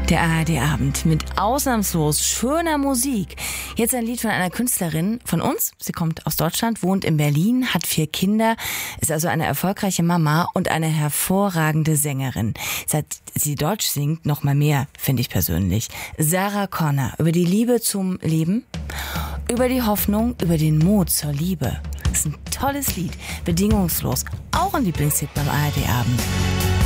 Der ARD-Abend mit ausnahmslos schöner Musik. Jetzt ein Lied von einer Künstlerin von uns. Sie kommt aus Deutschland, wohnt in Berlin, hat 4 Kinder, ist also eine erfolgreiche Mama und eine hervorragende Sängerin. Seit sie Deutsch singt, noch mal mehr, finde ich persönlich. Sarah Connor, über die Liebe zum Leben, über die Hoffnung, über den Mut zur Liebe. Das ist ein tolles Lied, bedingungslos. Auch ein Lieblingshit beim ARD-Abend.